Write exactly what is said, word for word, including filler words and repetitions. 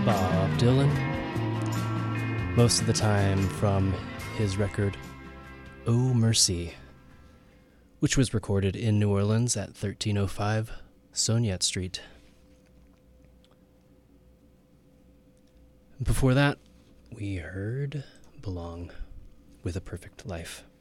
Bob Dylan, most of the time from his record Oh Mercy, which was recorded in New Orleans at thirteen oh five Soniat Street. Before that, we heard Belong with A Perfect Life.